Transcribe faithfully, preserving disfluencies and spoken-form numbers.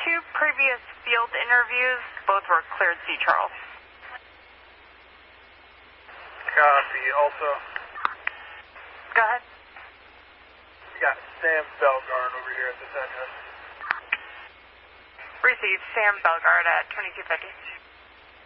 two previous field interviews, both were cleared C. Charles. Copy. Also, Go ahead. we got Sam Belgard over here at this address. Received Sam Belgard at twenty-two fifty.